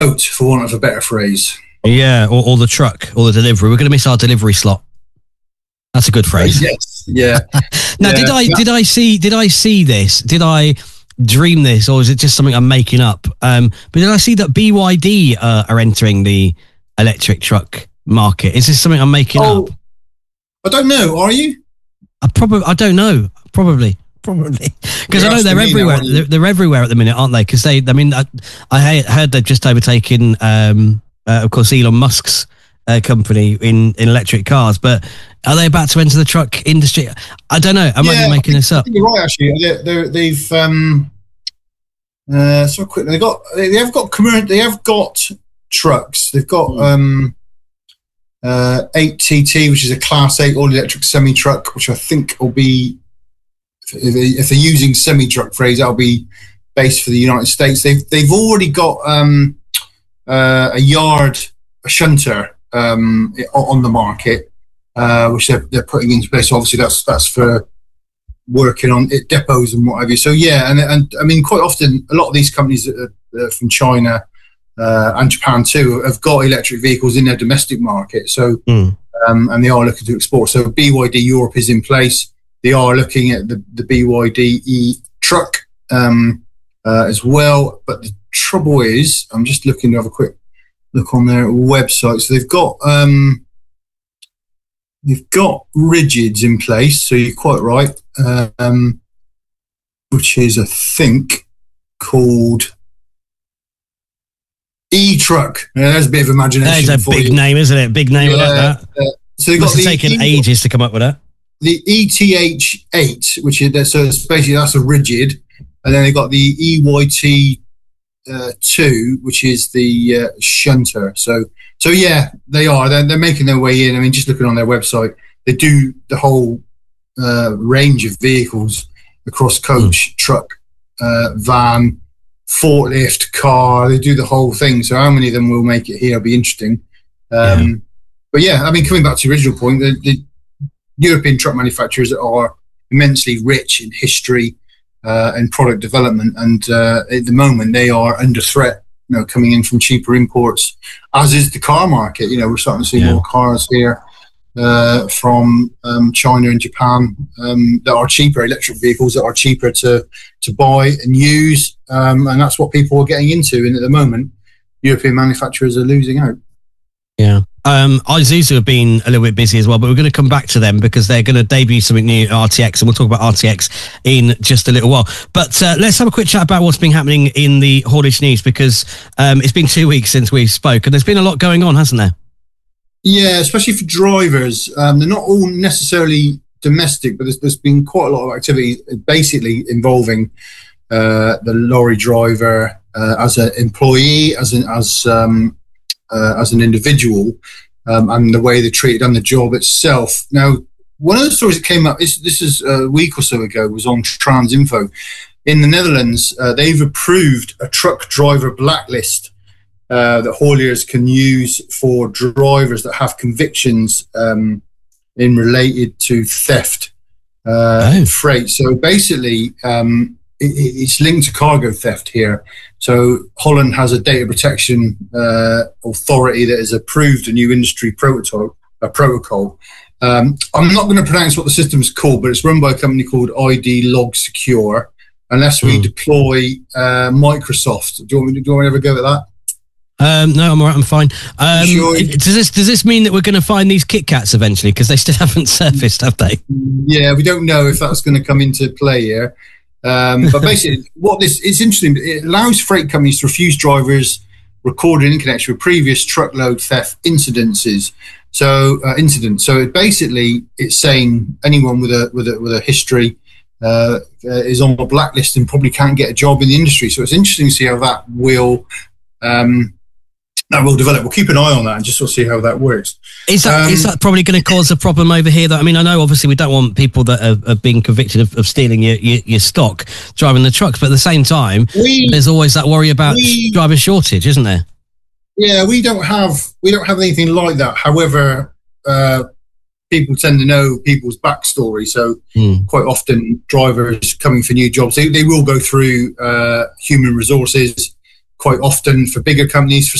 for want of a better phrase. Yeah, or the truck, or the delivery. We're going to miss our delivery slot. That's a good phrase. Yes. Yeah. Now, Yeah. did I see this? Did I dream this, or is it just something I'm making up? But did I see that BYD are entering the electric truck market? Is this something I'm making up? I don't know. Are you? I don't know. Probably. Because I know they're everywhere. They're everywhere at the minute, aren't they? Because I heard they've just overtaken, of course, Elon Musk's company in electric cars. But are they about to enter the truck industry? I don't know. I might be making this up. You're right, actually. They've so quick. They have got trucks. They've got 8TT, which is a Class 8 all-electric semi-truck, which I think will be, if they're using semi-truck phrase, that'll be based for the United States. They've already got a shunter on the market, which they're putting into place. So obviously, that's for working on depots and what have you. So yeah, and I mean, quite often, a lot of these companies from China and Japan too have got electric vehicles in their domestic market. So and they are looking to export. So BYD Europe is in place. They are looking at the BYD e-truck as well. But the trouble is, I'm just looking to have a quick look on their website. So they've got rigids in place. So you're quite right, which is, I think, called e-truck. Yeah, there's a bit of imagination. That is a big name, isn't it? Big name like that. So they've got taken ages to come up with that. The ETH8, which is, so it's basically, that's a rigid, and then they've got the EYT2, which is the shunter. So yeah, they're making their way in. I mean, just looking on their website, they do the whole range of vehicles across coach, truck, van, forklift, car. They do the whole thing. So how many of them will make it here will be interesting. But yeah, I mean, coming back to the original point, the European truck manufacturers are immensely rich in history and product development, and at the moment they are under threat. Coming in from cheaper imports, as is the car market. We're starting to see more cars here from China and Japan that are cheaper, electric vehicles that are cheaper to buy and use, and that's what people are getting into. And at the moment, European manufacturers are losing out. Yeah. Isuzu have been a little bit busy as well, but we're going to come back to them because they're going to debut something new, RTX, and we'll talk about RTX in just a little while. But let's have a quick chat about what's been happening in the haulage news, because it's been 2 weeks since we spoke, and there's been a lot going on, hasn't there? Yeah, especially for drivers. They're not all necessarily domestic, but there's been quite a lot of activity basically involving the lorry driver as an employee, as an individual, and the way they're treated on the job itself. Now, one of the stories that came up, this is a week or so ago, was on Transinfo. In the Netherlands, they've approved a truck driver blacklist that hauliers can use for drivers that have convictions in related to theft and freight. So basically, it's linked to cargo theft here. So Holland has a data protection authority that has approved a new industry protocol. I'm not going to pronounce what the system is called, but it's run by a company called ID Log Secure. Unless we deploy Microsoft, do you want me to ever go with that? No, I'm all right. I'm fine. Sure. Does this mean that we're going to find these Kit Kats eventually? Because they still haven't surfaced, have they? Yeah, we don't know if that's going to come into play here. But basically, it's interesting. It allows freight companies to refuse drivers recorded in connection with previous truckload theft incidences. So basically, it's saying anyone with a history is on a blacklist and probably can't get a job in the industry. So it's interesting to see how that will develop. We'll keep an eye on that and just sort of see how that works. Is that probably going to cause a problem over here? That, I mean, I know obviously we don't want people that are being convicted of stealing your stock driving the trucks, but at the same time, there's always that worry about driver shortage, isn't there? Yeah, we don't have anything like that. However, people tend to know people's backstory, so quite often drivers coming for new jobs, they will go through human resources quite often for bigger companies, for